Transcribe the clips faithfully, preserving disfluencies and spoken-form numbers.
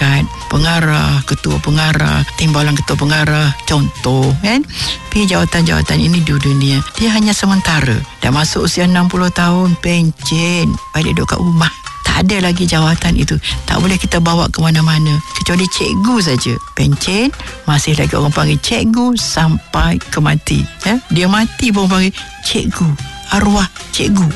peringkat pengarah, ketua pengarah, timbalan ketua pengarah, contoh kan. Tapi jawatan-jawatan ini di dunia dia hanya sementara. Dah masuk usia enam puluh tahun, pencen, balik duduk kat rumah. Tak ada lagi jawatan itu. Tak boleh kita bawa ke mana-mana kecuali cikgu saja. Pencen, masih lagi orang panggil cikgu sampai ke mati. Ya? Dia mati pun panggil cikgu, arwah cikgu.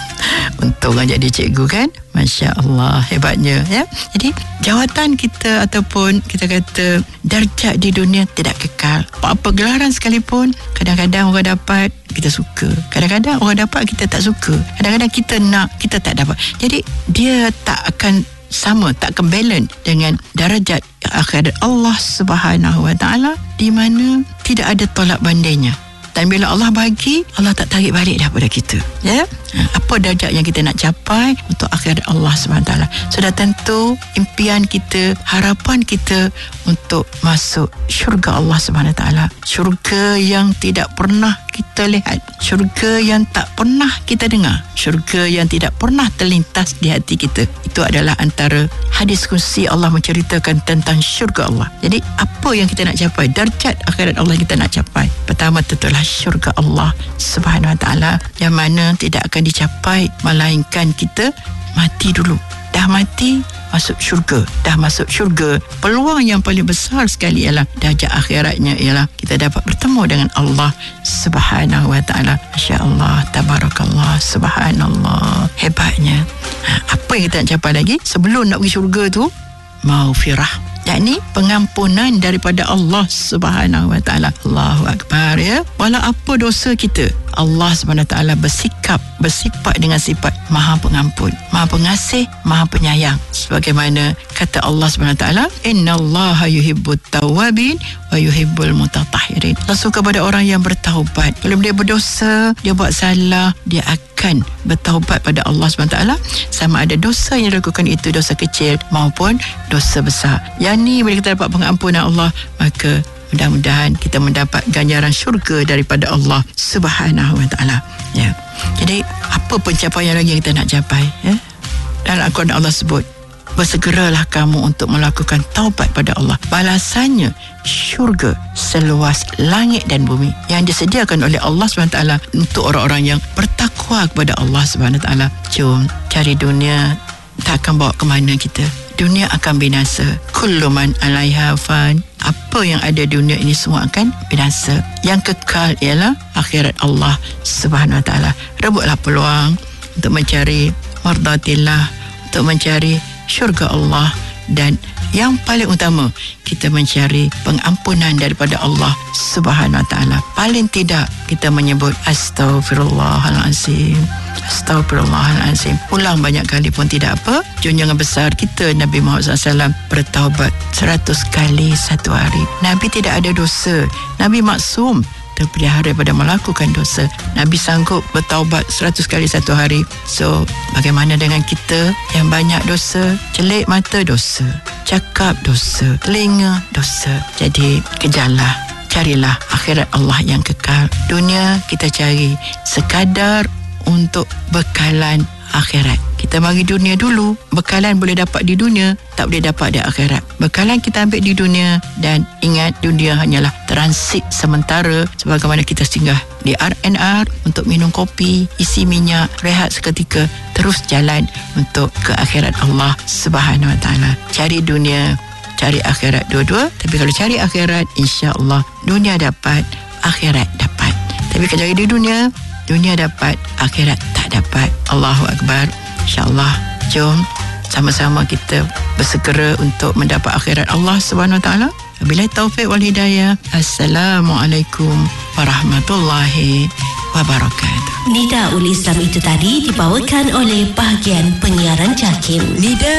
Untung aja dia cikgu kan. Masya Allah, hebatnya ya. Jadi jawatan kita ataupun kita kata darjat di dunia tidak kekal. Apa-apa gelaran sekalipun, kadang-kadang orang dapat, kita suka. Kadang-kadang orang dapat, kita tak suka. Kadang-kadang kita nak, kita tak dapat. Jadi dia tak akan sama, tak akan balance dengan darjat akhirat Allah Subhanahu Wa Taala, di mana tidak ada tolak bandingnya. Dan bila Allah bagi, Allah tak tarik balik daripada kita. Ya? Apa darjat yang kita nak capai untuk akhirat Allah subhanahu wa taala. Sudah tentu impian kita, harapan kita untuk masuk syurga Allah subhanahu wa taala. Syurga yang tidak pernah kita lihat. Syurga yang tak pernah kita dengar. Syurga yang tidak pernah terlintas di hati kita. Itu adalah antara hadis kursi Allah menceritakan tentang syurga Allah. Jadi apa yang kita nak capai, darjat akhirat Allah kita nak capai. Pertama tentulah syurga Allah subhanahu wa taala, yang mana tidak akan dicapai melainkan kita mati dulu. Dah mati, masuk syurga. Dah masuk syurga, peluang yang paling besar sekali ialah darjat akhiratnya ialah kita dapat bertemu dengan Allah subhanahu wa ta'ala. Masya Allah, tabarakallah, subhanallah, hebatnya. Apa yang kita nak capai lagi sebelum nak pergi syurga tu? Maghfirah, yakni pengampunan daripada Allah subhanahu wa ta'ala. Allahu Akbar ya. Walau apa dosa kita, Allah subhanahu wa ta'ala bersikap, bersifat dengan sifat maha pengampun, maha pengasih, maha penyayang. Sebagaimana kata Allah subhanahu wa ta'ala, innallaha yuhibbut tawwabin wa yuhibbul mutatahhirin. Allah suka pada orang yang bertaubat. Kalau dia berdosa, dia buat salah, dia akan bertaubat pada Allah subhanahu wa taala, sama ada dosa yang dilakukan itu dosa kecil maupun dosa besar. Yang ni bila kita dapat pengampunan Allah, maka mudah-mudahan kita mendapat ganjaran syurga daripada Allah subhanahu wa ta'ala ya. Jadi apa pencapaian lagi yang kita nak capai ya? Dalam Al-Quran Allah sebut, bersegeralah kamu untuk melakukan taubat pada Allah. Balasannya syurga seluas langit dan bumi yang disediakan oleh Allah subhanahu wa taala untuk orang-orang yang bertakwa kepada Allah subhanahu wa taala. Jom cari dunia, tak akan bawa ke mana kita. Dunia akan binasa. Kullu man 'alaiha fan. Apa yang ada di dunia ini semua akan binasa. Yang kekal ialah akhirat Allah subhanahu wa taala. Rebutlah peluang untuk mencari mardatillah, untuk mencari syurga Allah, dan yang paling utama kita mencari pengampunan daripada Allah subhanahu wa ta'ala. Paling tidak kita menyebut astaghfirullahalazim, astaghfirullahalazim. Ulang banyak kali pun tidak apa. Junjungan besar kita Nabi Muhammad sallallahu alaihi wasallam bertaubat seratus kali satu hari. Nabi tidak ada dosa. Nabi maksum, terpelihara daripada melakukan dosa. Nabi sanggup bertaubat seratus kali satu hari. So, bagaimana dengan kita yang banyak dosa? Celik mata dosa, cakap dosa, telinga dosa. Jadi, kejarlah, carilah akhirat Allah yang kekal. Dunia kita cari sekadar untuk bekalan akhirat. Kita bagi dunia dulu. Bekalan boleh dapat di dunia, tak boleh dapat di akhirat. Bekalan kita ambil di dunia, dan ingat dunia hanyalah transit sementara. Sebagaimana kita singgah di R and R untuk minum kopi, isi minyak, rehat seketika, terus jalan untuk ke akhirat Allah subhanahu wa ta'ala. Cari dunia, cari akhirat, dua-dua. Tapi kalau cari akhirat, insya-Allah dunia dapat, akhirat dapat. Tapi kalau cari di dunia, dunia dapat, akhirat tak dapat. Allahu Akbar. InsyaAllah, jom sama-sama kita bersegera untuk mendapat akhirat Allah subhanahu wa ta'ala. Wabillahi taufiq wal hidayah. Assalamualaikum warahmatullahi wabarakatuh. Nida Ul Islam itu tadi dibawakan oleh bahagian penyiaran JAKIM. Nida